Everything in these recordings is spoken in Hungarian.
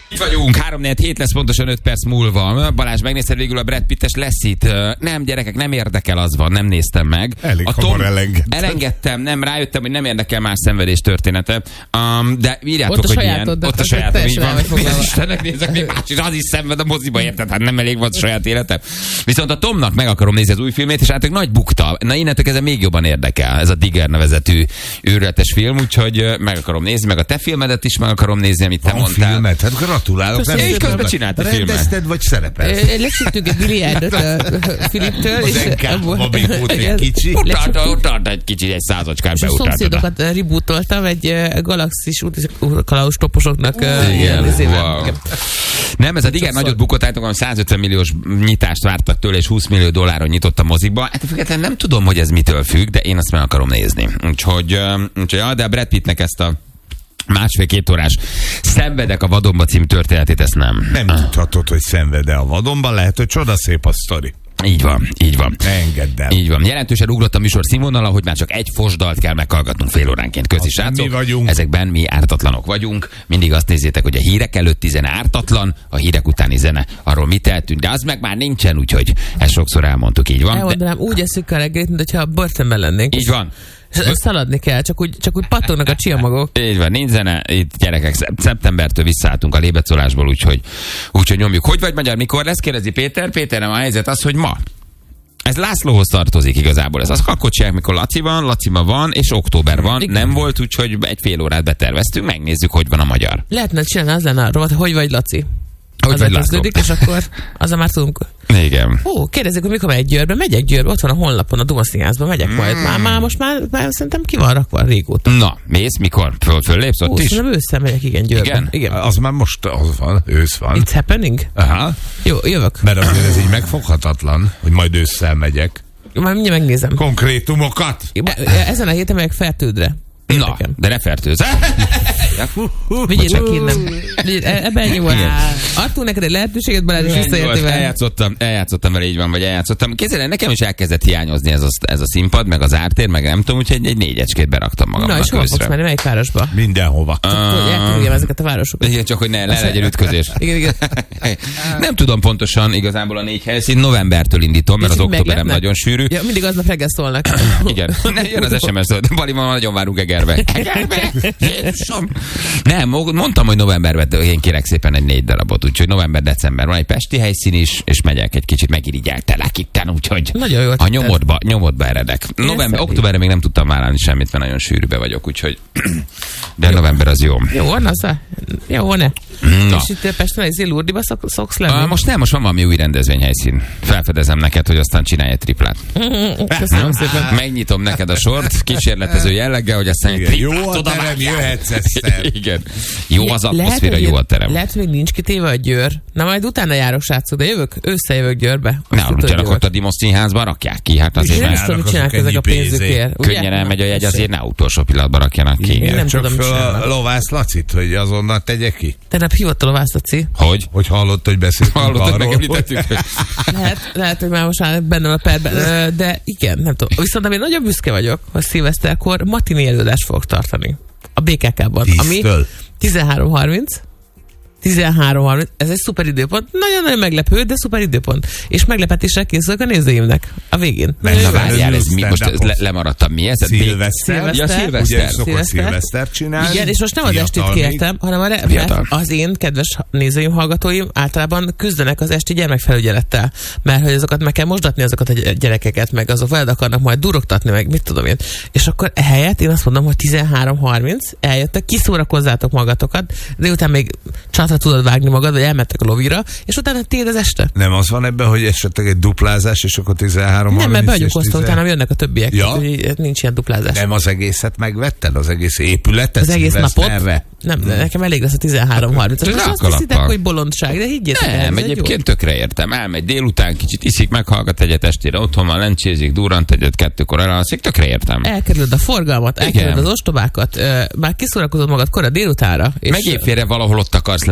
Itt vagyunk, 3-4-7 lesz pontosan 5 perc múlva. Balázs, megnézted végül a Brad Pittes lesz itt? Nem, gyerekek, nem érdekel, az van, nem néztem meg. Elég hamar elengedtem, nem, rájöttem, hogy nem érdekel más szenvedés története. De írjátok, ott hogy ilyen. Ott a sajátom, így van. Istennek nézek, még más is, az is szenved a moziba, érted? Hát nem elég volt a saját életem. Viszont a Tomnak meg akarom nézni az új filmét, és hát nagy bukta. Na innentől ez még jobban érdekel, ez a Digger nevezetű őrületes film, úgyhogy meg akarom nézni, meg a te filmedet is meg akarom nézni, amit te mondtál. Filmet? Hát gratulálok. És közben csinálta filmet. Rendezted vagy szerepelsz? Lesüttünk egy biliárdot Filiptől. Az NK-ban még volt egy kicsi. Utált egy kicsit, egy százacskát beutáltad. És a szomszédokat rebootoltam egy galaxis kalauz toposoknak. Nem, ez a Digger nagyot bukott, állítom, 150 milliós nyitást vártak tőle, és 20 millió dolláron nyitott a mozikba. Hát függetlenül nem tudom, hogy ez mitől függ, de én azt meg akarom nézni. Úgyhogy de a Brad Pittnek ezt a 1,5-2 órás Szenvedek a vadonba című történetét, ezt nem. Nem tudhatod, hogy szenved a vadonban, lehet, hogy csodaszép a sztori. Így van, így van. Ne engedd el. Így van. Jelentősen ugrott a műsor színvonala, hogy már csak egy fosdalt kell meghallgatnunk fél óránként. Köszi srácok. Mi vagyunk. Ezekben mi ártatlanok vagyunk. Mindig azt nézzétek, hogy a hírek előtti zene ártatlan, a hírek utáni zene arról mit eltűnt, de az meg már nincsen, úgyhogy ezt sokszor elmondtuk, így van. Elmondanám, úgy eszük a reggelit, mint hogyha börtönben lennénk. Így van. Szaladni kell, csak úgy pattognak a csiamagok. Így van, nincs zene, itt gyerekek, szeptembertől visszaálltunk a lébecolásból, úgyhogy nyomjuk. Hogy vagy magyar, mikor lesz? Kérdezi Péter. Péter, nem a helyzet az, hogy ma. Ez Lászlóhoz tartozik igazából. Ez az akkor csinálják, mikor Laciban van, és október van. Igen. Nem volt, úgyhogy egy fél órát beterveztünk, megnézzük, hogy van a magyar. Lehetne csinálni, az lenne arról, hogy vagy Laci. Hogy vagy László. És akkor azzal már tudunk. Igen. Kérdezzük, hogy mikor megy Győrbe. Megyek Győrbe, ott van a honlapon, a Duma Színházban, megyek majd. Most már szerintem ki van rakva régóta. Na, mész, mikor? Föllépsz ott is? Szerintem ősszel megyek, Győrbe. Igen? Az már most az van, ősz van. It's happening? Aha. Jó, jövök. Mert azért ez így megfoghatatlan, hogy majd ősszel megyek. Már mindjárt megnézem. Konkrétumokat? Ezen a héten megyek Fertődre. Na, de ne fertőzz. Vigyétek innen. Ebben ennyi volt. Adtunk neked egy lehetőséget, Balázs, és visszaértél vele. Eljátszottam vele, így van, vagy eljátszottam. Képzelj, nekem is elkezdett hiányozni ez a színpad, meg az ártér, meg nem tudom, úgyhogy egy 4-ecskét beraktam magamnak. Na, és hol fogsz menni, melyik városba? Mindenhova. Elkerüljem ezeket a városokat. Igen, csak hogy ne legyen ütközés. Igen. Nem tudom pontosan igazából a 4 helyszín, novembertől indítom, mert az októberem nagyon sűrű. Ja, mindig aznap reggel szólnak. Igen, jön az SMS-től, de Bali, ma nagyon várunk Egerbe. Jézusom! Nem, mondtam, hogy novemberben én kérek szépen egy 4 darabot, úgyhogy november-december van egy pesti helyszín is, és megyek egy kicsit megirigyeltelek itten, úgyhogy a nyomodba eredek. Októberre még nem tudtam vállalni semmit, mert nagyon sűrűbe vagyok, úgyhogy de november az jó. Jó, ne. És itt Pesten egy Lourdiba szoksz lenni? Most nem, most van valami új rendezvényhelyszín. Felfedezem neked, hogy aztán csinálj egy triplát. Köszönöm szépen. Megnyitom neked a sort, kísérletező jelleggel, hogy aztán egy triplát jó a terem, jöhetsz Eszter. Igen. Jó az atmoszféra, jó a terem. Lehet, hogy nincs kitéve a Győr. Na majd utána járok, srácok, de összejövök Győrbe. Ne aludjanak ott a Dimos Színházban, rakják ki. Hát azért nem tudom, mit csinálnak ezek a pénzükért. Könnyen elmegy a jegy, azért ne utolsó pillanatban rakjanak ki. Nem csak tudom, a Lovász Lacit, hogy azonnal tegye ki. Tegnap hívott a Lovász Laci. Hogy hallott, hogy beszéltünk arról. Lehet, hogy már most áll bennem a perben, de igen, nem tudom. Viszont én nagyon büszke vagyok, hogy szilveszterkor matiné előadást fogok tartani. A BKK-ban. Ami 13:30. Ez egy szuper időpont. Nagyon-nagyon meglepő, de szuper időpont. És meglepetésre készülök a nézőimnek a végén. Na várjál, ez mi? Most lemaradtam. Mi ez? Szilveszter. Ja, Ugye szokott szilvesztert csinálni. Igen, és most nem az estét kértem, hanem az én kedves nézőim, hallgatóim általában küzdenek az esti gyermekfelügyelettel. Mert hogy azokat meg kell mosdatni, azokat a gyerekeket, meg azok veled akarnak majd durogtatni, meg mit tudom én. És akkor ehelyett én azt mondom, hogy 13:30 eljöttek, kiszórakozzátok magatokat, de utána még csatra tudod vágni magad, vagy elmentek a lovira, és utána tiéd az este. Nem az van ebben, hogy esetleg egy duplázás, és akkor 13:30. Nem, mert beagyukoztam, utána jönnek a többiek. Ja? Nincs ilyen duplázás. Nem az egészet megvetted? Az egész épületet? Az egész napot? Nem, nekem elég lesz a 13:30. Most azt hiszitek, hogy bolondság, de higgyétek el. Nem, egyébként tökre értem. Elmegy délután, kicsit iszik, meghallgat egyet estére, otthon van, lencsézik, durrant egyet, 2-kor elalszik, tökre értem. Elkerülöd a forgalmat, elkerülöd az ostobákat, már kiszórakozod magad kora délutánra. Meg évfélre valahol ott akarsz lenni.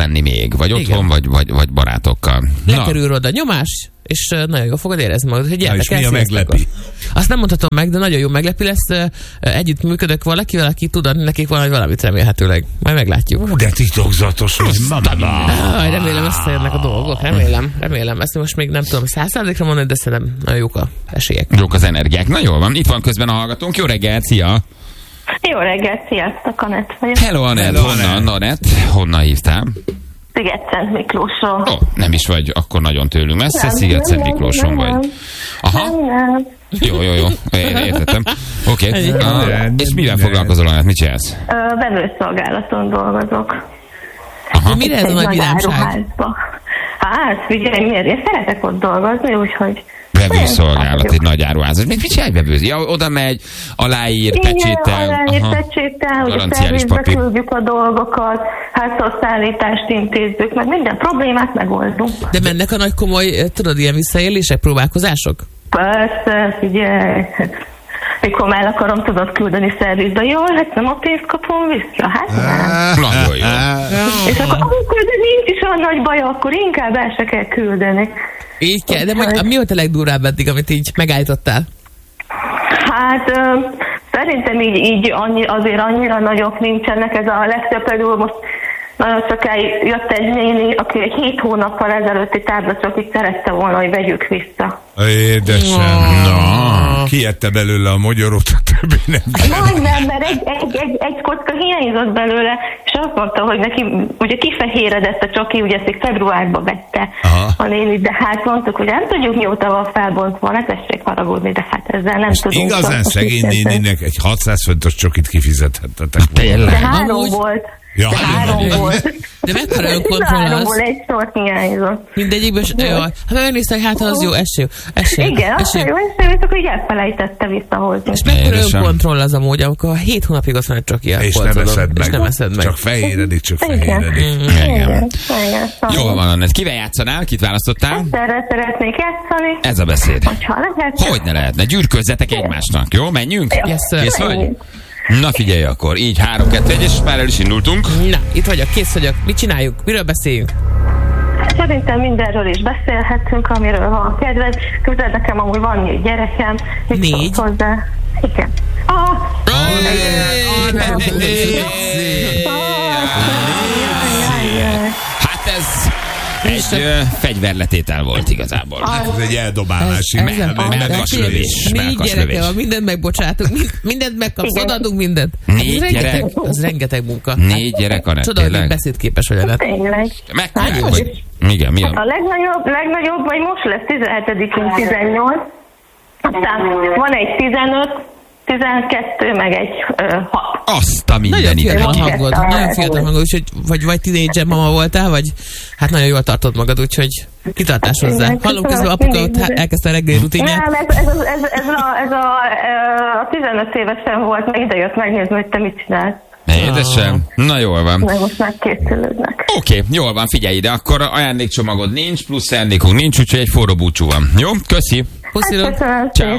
lenni még, vagy otthon, vagy barátokkal. Lekerül oda nyomás, és nagyon jól fogod érezni magad, hogy gyertek el. És mi a meglepi? Azt nem mondhatom meg, de nagyon jó meglepi lesz. Együtt működök valakivel, aki tud adni nekik valamit remélhetőleg. Majd meglátjuk. De titokzatos vagy, mama. Remélem összejönnek a dolgok. Remélem. Ezt most még nem tudom 100%-ra mondani, de szerintem nagyon jók a esélyek. Jók az energiák. Na jól van, itt van közben a hallgatónk. Jó reggelt, szia! Jó reggelt, sziasztok, Anett vagyok. Hello, Anett. Honnan, Anett? Honnan hívtál? Sziget-Szent Miklósról. Nem is vagy akkor nagyon tőlünk messze, Sziget-Szent Miklóson vagy. Aha. Jó. Értettem. Oké. És mivel foglalkozol, Anett? Mit csinálsz? Vevőszolgálaton dolgozok. Aha. Mire ez a nagy vidámság? Hát, figyelj, miért? Én szeretek ott dolgozni, úgyhogy... Vevőszolgálat, egy nagy áruházat. Mit csinálj vevőzni? Ja, oda megy, aláír, pecsétel. Garanciális papír. Küldjük a dolgokat, házhozszállítást intézzük, meg minden problémát megoldunk. De mennek a nagy komoly, tudod, ilyen visszaélések, próbálkozások? Persze, figyelj. Mikor el akarom, tudod küldeni szervizbe. Jól, hát nem a pénzt kapom vissza. Hát nem. Nagyon jó. És akkor amikor nincs is olyan nagy baj, akkor inkább el se kell küldeni. Így kell, de mi volt a legdurvább eddig, amit így megállítottál? Hát szerintem így azért annyira nagyok nincsenek. Ez a legtöbb például most nagyon sokáig jött egy néni, aki egy 7 hónappal ezelőtti táblacsokig szerette volna, hogy vegyük vissza. Édesem, kiette belőle a magyarót, a többi nem. Nem, mert egy kocka hiányzott belőle, és azt mondta, hogy neki ugye kifehéredett a csoki, ugye ezt februárban vette a néni, de hát mondtuk, hogy nem tudjuk mióta van felbontva, ne tessék haragudni, de hát ezzel nem tudunk. Igazán szegény néninek egy 600 fontos csokit kifizethettetek. De 3 volt. Ja, de 3 volt. De mekkora önkontroll az? Egy sort hiányzott. Mindegyikből, hát megnéztem, hát az jó, eső. Igen, az jó, és akkor így elfelejtette visszahozni. És mekkora önkontroll az amúgy, amikor 7 hónapig azt mondja, csak ilyen. És nem eszed meg. Csak fehéredik. Igen. Jól van, Anett. Kivel játszanál? Kit választottál? Egyszerre szeretnék játszani. Ez a beszéd. Hogyha lehet. Hogy ne lehetne? Gyűrközzetek egymásnak. Jó, menjünk? Kész vagy? Na figyelj akkor, így 3-2-1, és már el is indultunk. Na, itt vagyok, kész vagyok. Mit csináljuk? Miről beszéljünk? Szerintem mindenről is beszélhetünk, amiről van kedved. Közben nekem amúgy van 4 gyerekem. 4? Hozzá. Igen. Hát ez egy fegyverletétel volt igazából. Ez egy eldobálás. Melkaslövés. 4 gyereke van, mindent megbocsátunk, mindent megkapsz, odaadunk mindent. 4 gyerek. Az rengeteg munka. 4 gyerek, Anett, Csoda, hogy tényleg. beszédképes vagy, Anett. Tényleg. Mekkora vagy? Igen, mi A legnagyobb, vagy most lesz 17-én 18. Aztán van egy 15, 12, meg egy 6. Azt a Nagyon mindenit fiatal neki. hangod, nagyon fiatal hangod, úgyhogy vagy tínédzser mama voltál, vagy hát nagyon jól tartod magad, úgyhogy kitartás hozzá. Hallom közben apuka ott elkezdte a reggeli rutinját. Nem, ez a 15 évesen volt, meg ide jött megnézni, hogy te mit csinálsz. Édesem, na jól van. Meg most már készülődnek. Oké, jól van, figyelj ide, akkor ajándékcsomagod nincs, plusz ajándékunk nincs, úgyhogy egy forró búcsú van. Jó? Köszi! Puszilom! Ciao.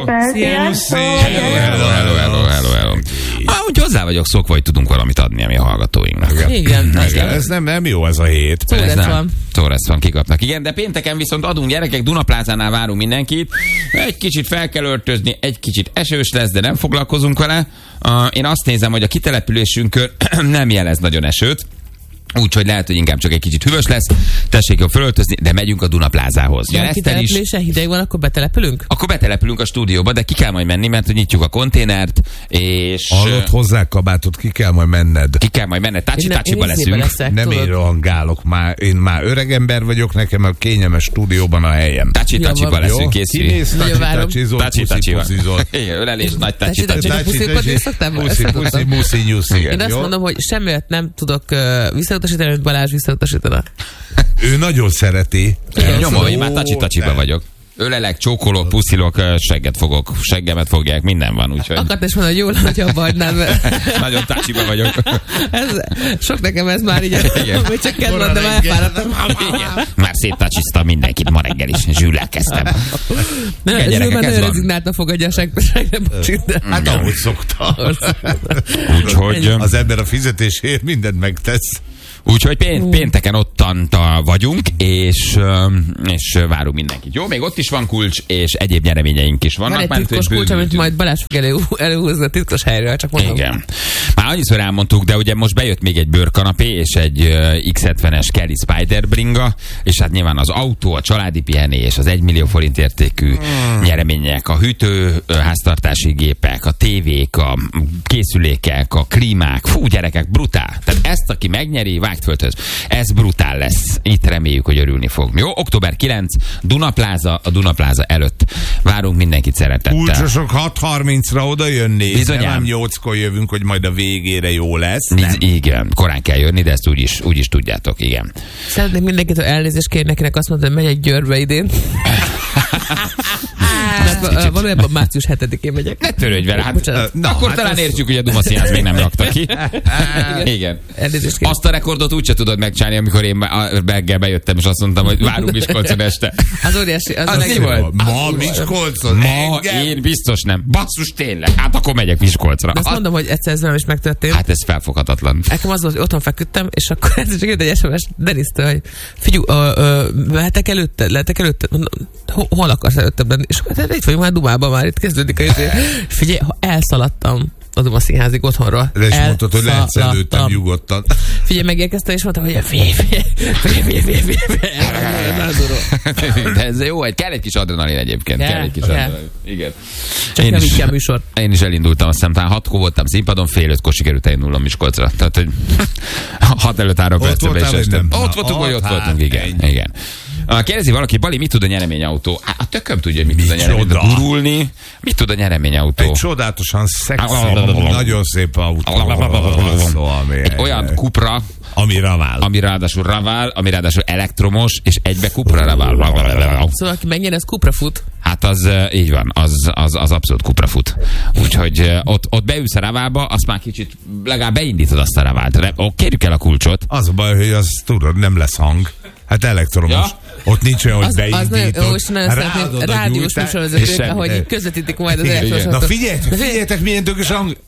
Hello. Úgy hozzá vagyok szokva, hogy tudunk valamit adni a mi hallgatóinknak. Igen. Ez nem jó ez a hét. Torresz van, kikapnak. Igen, de pénteken viszont adunk, gyerekek, Dunaplázánál várunk mindenkit. Egy kicsit fel kell öltözni, egy kicsit esős lesz, de nem foglalkozunk vele. Én azt nézem, hogy a kitelepülésünkön nem jelez nagyon esőt. Úgyhogy lehet, hogy inkább csak egy kicsit hűvös lesz. Tessék jól fölöltözni, de megyünk a Dunaplázához. Ja, kitelepülése hideg van, akkor betelepülünk? Akkor betelepülünk a stúdióba, de ki kell majd menni, mert hogy nyitjuk a konténert, és... Hallott hozzá kabátot, ki kell majd menned. Tácsi-tácsiba leszünk. Nem én rohangálok, én már öreg ember vagyok, nekem a kényelmes stúdióban a helyem. Tácsi-tácsiba leszünk, készülj. Tácsi-tácsizol. Ölelés, nagy tácsi-tácsi. Muszi-nyuszi. Én azt mondom, hogy semmiért nem tudok visszautasítani, hogy Balázs visszautasítana. Ő nagyon szereti. Nyomom, én már tácsi-tácsiba vagyok. Ölelek, csókolok, puszilok, segget fogok, seggemet fogják, minden van, úgyhogy... Akart is mondani, hogy jól, hogy abba hagynám. Nagyon tácsiba vagyok. Sok nekem ez már így, hogy csak kedvem, de már elfáradtam. Már széttácsiztam mindenkit ma reggel is, Zsüllel kezdtem. Zsüll már nagyon rezignáltan fogadja a seggebocsit. Hát ahogy szokta. Úgyhogy... Az ember a fizetésért mindent megtesz. Úgyhogy pénteken ottan vagyunk, és várunk mindenkit. Jó, még ott is van kulcs, és egyéb nyereményeink is vannak. Van egy titkos kulcs, amit majd Balázs fog előhúzni a titkos helyről, csak mondom. Igen. Már annyiszor elmondtuk, de ugye most bejött még egy bőrkanapé, és egy X70-es Kelly Spider bringa, és hát nyilván az autó, a családi pihenés, az 1 millió forint értékű nyeremények, a hűtőháztartási gépek, a tévék, a készülékek, a klímák. Fú, gyerekek, brutál. Tehát ezt, aki megnyeri, vágd földhöz. Ez brutál lesz. Itt reméljük, hogy örülni fog. Jó, október 9, Dunapláza, a Dunapláza előtt. Várunk mindenkit szeretettel. Kulcsosok 6:30-ra oda jönni. Bizonyám. Nem 8-kor jövünk, hogy majd a végére jó lesz. Igen, korán kell jönni, de ezt úgy is tudjátok, igen. Szeretnék mindenkitől elnézést kérni, nekinek azt mondta, hogy megy egy Győrbe idén. Mert valójában március 7-én megyek. Ne törődj vele, hát akkor hát talán értjük, hogy a Duma Színház még nem rakta ki. Igen. Azt a rekordot úgyse tudod megcsinálni, amikor én reggel bejöttem, és azt mondtam, hogy várunk Miskolcon este. Az óriási. Az mi volt? Ma Miskolcon? Ma én biztos nem. Basszus, tényleg. Hát akkor megyek Miskolcra. De azt mondom, hogy egyszer ez velem is megtörtént. Hát ez felfoghatatlan. Nekem az volt, hogy otthon feküdtem, és akkor ez csak jött egy SMS Denisztől, hogy figyelj, lehetek előtte? Hol akarsz előttebb lenni? És hát itt vagyunk már Dumában, már itt kezdődik a izé. Figyelj, ha elszaladtam a Duma Színházig otthonról. De is mondtad, hogy lehetsz előttem nyugodtan. Figyelj, megérkeztem, és mondtam, hogy figyelj. De ez jó, kell egy kis adrenalin egyébként. Kell egy kis adrenalin. Igen. Csak javítja a műsor. Én is elindultam, azt hiszem, talán 6-kor voltam színpadon, 4:30-kor sikerült elindulnom Miskolcra. Tehát, hogy 6 előtt 3 percben is estem. Ott voltunk, hogy ott voltunk, igen. Kérdezi valaki, Bali, mit tud a nyereményautó? A tököm tudja, hogy mit tud a nyereményautó. Gurulni. Mit tud a nyereményautó? Egy csodálatosan szexi, nagyon szép autó. Egy olyan Cupra, ami ravál. Ami ráadásul elektromos, és egybe Cupra ravál. Szóval aki megnyer, ez Cupra fut. Hát az így van, az abszolút Cupra fut. Úgyhogy ott beülsz a raválba, azt már kicsit legalább beindítod azt a ravált. Kérjük el a kulcsot. Az a baj, hogy az tudod, nem lesz hang. Hát elektromos. Ja. Ott nincs olyan, hogy beindítod. Az nagyon szeretném rádiós műsorvezetők, ahogy közvetítik majd az elektromos. Na figyeljetek, milyen tökös hang.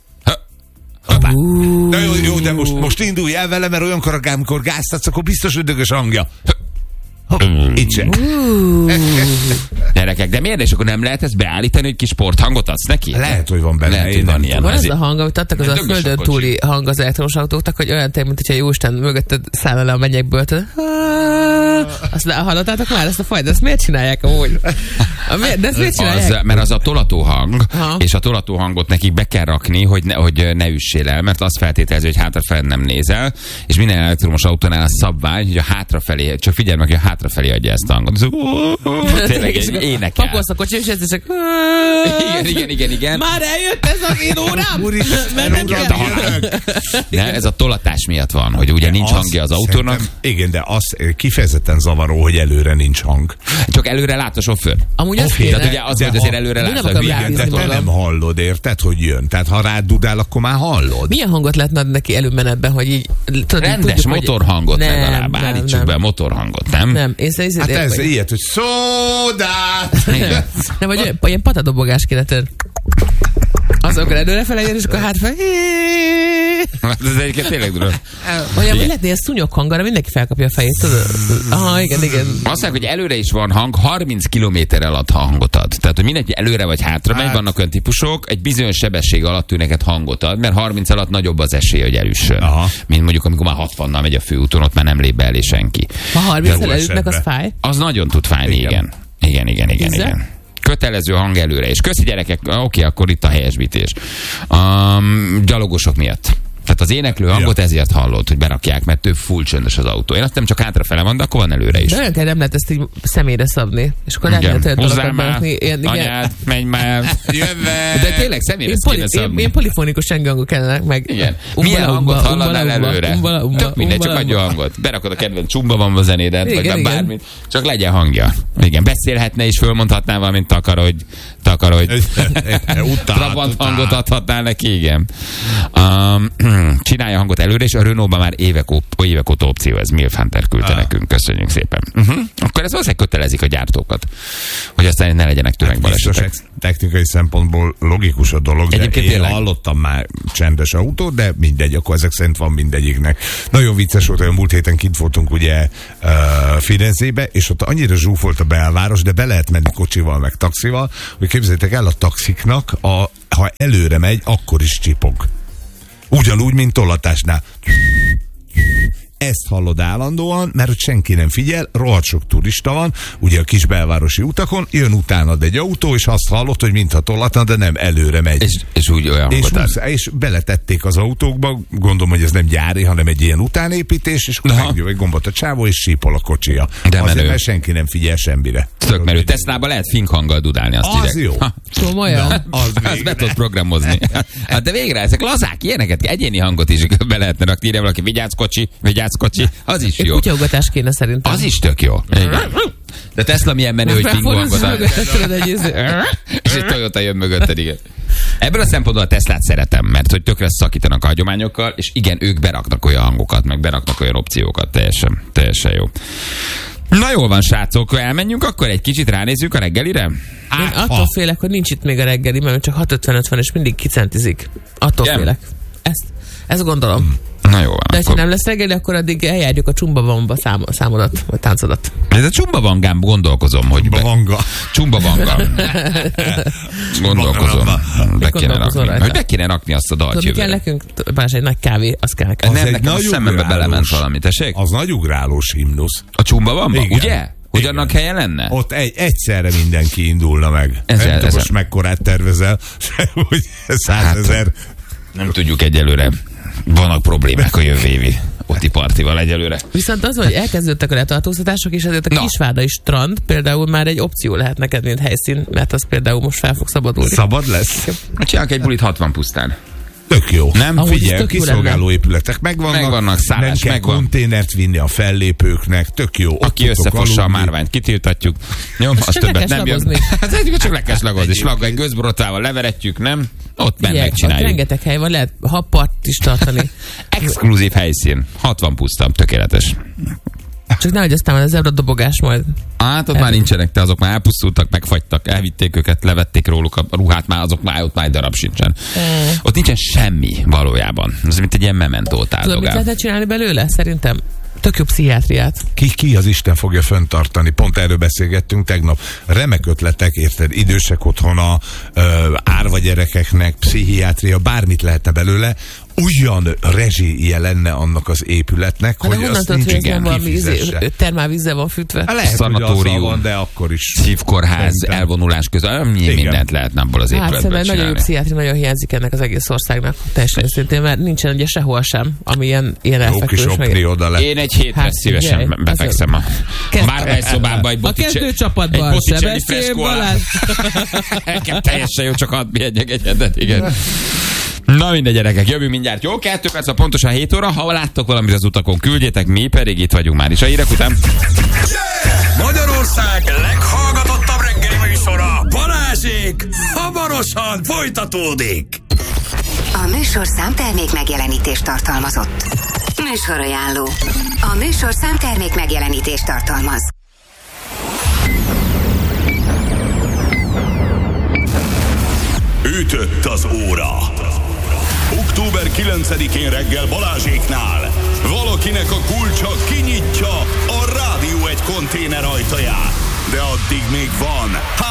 Na jó, de most indulj el vele, mert olyankor, amikor gáztatsz, akkor biztos, hogy dögös hangja. Itt sem. Gyerekek, de miért? És akkor nem lehet ezt beállítani, hogy kis sporthangot adsz neki? Lehet, hogy van benne. Lehet, hogy van ilyen. Van ez a hang, amit adtak, az a földön túli hang az elektromos autóknak, hogy olyan tényleg, mint hogyha Jóisten mögötted szállna le a mennyekből. Azt hallottátok már ezt a fajt? Ezt miért csinálják amúgy? De ezt miért csinálják? Mert az a tolatóhang, és a tolatóhangot nekik be kell rakni, hogy ne üssél el, mert azt feltételezi, hogy hátrafelé nem nézel, és minden elektromos autónál a szabvány, hogy a hátrafelé, csak figyelj meg, hogy a hátrafelé adja ezt a hangot. Tényleg énekel. Pakolsz a kocsi, és ez csak... Igen. Már eljött ez az én órám? Ne, ez a tolatás miatt van, hogy ugye nincs hangja az autónak. Igen, de az kifejezetten zavaró, hogy előre nincs hang. Csak előre lát a sofőr. Amúgy azt kéne. Tehát ugye az, hogy azért előre lát a vígan, de te nem hallod, érted, hogy jön. Tehát ha rád dudál, akkor már hallod. Milyen hangot lehetne adni neki előmenetben, hogy így... Rendes motorhangot legalább. Állítsuk be a motorhangot, nem? Nem. Hát ez ilyet, hogy szódát! Nem, vagy ilyen patadobogás kéne tenni. Azokra előrefele jön, és akkor hátfele... Ez egyébként tényleg durva. Olyan, hogy lehetne ilyen szúnyog hang, arra mindenki felkapja a fejét, tudod? Aha, igen. Azt mondják, hogy előre is van hang, 30 km-rel ad, ha hangot ad. Tehát, hogy mindenki előre vagy hátra megy, vannak olyan típusok, egy bizonyos sebesség alatt ő neked hangot ad, mert 30 alatt nagyobb az esély, hogy elüssön. Aha. Mint mondjuk, amikor már 60-nal megy a főúton, ott már nem lép be elé senki. Ha 30-al elütnek, az fáj? Az nagyon tud fájni, igen. Kötelező hang előre. És köszi gyerekek, oké, akkor itt a helyesbítés. Gyalogosok miatt. Tehát az éneklő hangot ezért hallod, hogy berakják, mert ő full csöndes az autó. Én azt nem csak hátrafele van, de akkor van előre is. De olyan kell, nem lehet ezt így személyre szabni. És akkor lehet olyan dalokat berakni. Anyád, menj már, jöve. De tényleg személyre kéne szabni. Ilyen polifonikus hangok kellene meg. Igen. Milyen hangot hallanál előre? Tök mindegy, csak adja hangot. Berakod a kedvenc Csumba van a zenédet, vagy bármit. Csak legyen hangja. Igen, beszélhetne és fölmondhatná valamint Takarodj. Trabant hangot adhatnál neki, igen. Csinálja hangot előre, és a Renault-ban már évek óta opció, ez Milf Hunter küldte nekünk, köszönjük szépen. Akkor ez valószínűleg kötelezik a gyártókat, hogy aztán ne legyenek tömegbalesetek. Technikai szempontból logikus a dolog, egyébként de én hallottam már csendes autót, de mindegy, akkor ezek szerint van mindegyiknek. Nagyon vicces volt, olyan múlt héten kint voltunk ugye Firenzébe, és ott annyira zsúfolt a belváros, de be lehet menni kocsival, meg taxival, hogy képzeljétek el, a taxiknak, ha előre megy, akkor is csipog. Ugyanúgy, mint tollatásnál. Ezt hallod állandóan, mert hogy senki nem figyel, rohadt sok turista van, ugye a kis belvárosi utakon, jön utánad egy autó, és azt hallod, hogy mintha tollatna, de nem, előre megy. És úgy olyan és beletették az autókba, gondolom, hogy ez nem gyári, hanem egy ilyen utánépítés, és akkor megnyom egy gombot a csávó, és sípol a kocsia. De azért, mert senki nem figyel semmire. Tök menő. Teslába lehet fink hanggal dudálni, azt az direkt. Jó. Komolyan? Azt be tudod programozni. Hát de végre ezek lazák, ilyeneket, egyéni hangot is be lehetne rakni, írja valaki, vigyázz kocsi, az is jó. Kutyaugatás kéne szerintem. Az is tök jó. Igen. De Tesla milyen menő, hogy fingó hangot ad. És egy Toyota jön mögötted, igen. Ebből a szempontból a Teslát szeretem, mert hogy tökre szakítanak a hagyományokkal, és igen, ők beraknak olyan hangokat, meg beraknak olyan opciókat, teljesen jó. Na jól van, srácok, elmenjünk, akkor egy kicsit ránézzük a reggelire? Én attól félek, hogy nincs itt még a reggeli, mert csak 6:55 van, és mindig kicentizik. Attól félek. Ezt gondolom. Na jó van. De ha nem lesz reggeli, akkor addig eljárjuk a Csumbavanga számodat, vagy táncodat. Ez a Csumbavangán gondolkozom, hogy... Csumbavanga. Gondolkozom. Be kéne rakni azt a dalt jövőre. Tudod, kell nekünk? Bár egy nagy kávé, az kell nekünk. Nem, nekem a szemembe belement valami, tessék? Az nagy ugrálós himnusz. A Csumbavamba, ugye? Hogy annak helye lenne? Ott egyszerre mindenki indulna meg. Nem tudom, most mekkorát tervezel, hogy 100 000... Nem tudjuk egyelőre. Vannak problémák a jövő évi Oti partival egyelőre. Viszont az, hogy elkezdődtek a letartóztatások, és ezért a Kisvárdai strand például már egy opció lehet neked, mint helyszín, mert az például most fel fog szabadulni. Szabad lesz? Csinálunk egy bulit 60 pusztán. Tök jó. Nem? Figyelj, kiszolgáló épületek megvannak, szállás nem kell megvan. Konténert vinni a fellépőknek, tök jó. Aki összefossa a márványt, kitiltatjuk. Jó, az többet nem jön. Hát csak le kell slagozni. Slag egy gőzborotvával leveretjük, nem? Ott benne megcsináljuk. Rengeteg hely van, lehet happart is tartani. Exkluzív helyszín. 60 puszta, tökéletes. Csak nehogy aztán van az ebradobogás majd. Hát ott már nincsenek, te azok már elpusztultak, megfagytak, elvitték őket, levették róluk a ruhát, már azok már ott már darab sincsen. Ott nincsen semmi valójában. Ez mint egy ilyen mementót áldogál. Tudod, mit lehetne csinálni belőle? Szerintem tök jó pszichiátriát. Ki az Isten fogja fenntartani? Pont erről beszélgettünk tegnap. Remek ötletek, érted? Idősek otthona, árva gyerekeknek, pszichiátria, bármit lehetne belőle. Olyan rezsije lenne annak az épületnek, hogy azt nincs igen kifizesse. Termálvízzel van fűtve. Lehet, szanatórium, van, de akkor is. Szívkórház, elvonulás közben. Mindent lehetne abból az épületből csinálni. Nagyon jó pszichiátri, nagyon hiányzik ennek az egész országnak. Teljesen szintén, mert nincsen ugye sehol sem, ami ilyen elfekvős. Én egy hétre szívesen befekszem a bármely szobába egy a kezdőcsapatban. Sebestyén Balázs. Nekem teljesen jó, csak hadd bérjek egyedet, igen. Na mindegy, gyerekek, jövünk mindjárt. Jó, 2 perc, pontosan 7 óra. Ha láttok valamit az utakon, küldjétek, mi pedig itt vagyunk már is. A hírek után. Magyarország leghallgatottabb reggeli műsora, Balázsék, hamarosan folytatódik. A műsor számtermék megjelenítést tartalmazott. Műsorajánló. A műsor számtermék megjelenítést tartalmaz. Ütött az óra. Október 9-én reggel Balázséknál valakinek a kulcsa kinyitja a Rádió egy konténer ajtaját. De addig még van